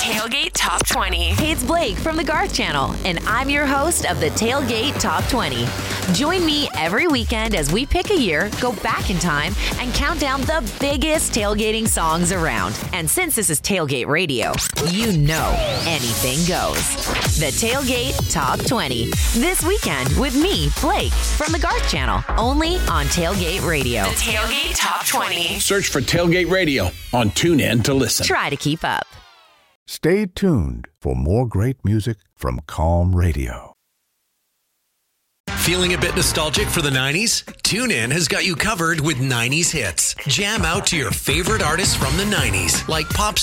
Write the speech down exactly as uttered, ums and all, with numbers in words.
Tailgate Top twenty. Hey, it's Blake from the Garth Channel, and I'm your host of the Tailgate Top twenty. Join me every weekend as we pick a year, go back in time, and count down the biggest tailgating songs around. And since this is Tailgate Radio, you know anything goes. The Tailgate Top twenty. This weekend with me, Blake, from the Garth Channel, only on Tailgate Radio. The Tailgate Top twenty. Search for Tailgate Radio on TuneIn to listen. Try to keep up. Stay tuned for more great music from Calm Radio. Feeling a bit nostalgic for the nineties? TuneIn has got you covered with nineties hits. Jam out to your favorite artists from the nineties, like pop